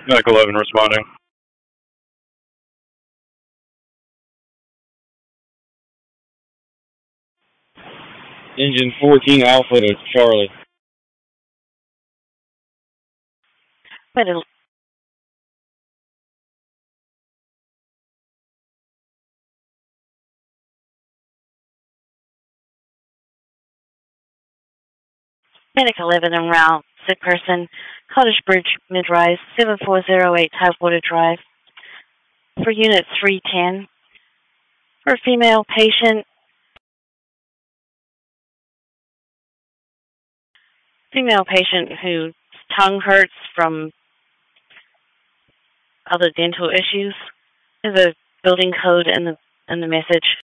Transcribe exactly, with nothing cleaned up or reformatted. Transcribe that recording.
Medic eleven responding. Engine fourteen Alpha to Charlie. Medic Medic eleven en route. Sick person, Cottage Bridge, mid-rise, seven four zero eight Tidewater Drive. For Unit three ten. For a female patient, female patient whose tongue hurts from other dental issues. There's a building code in the in the message.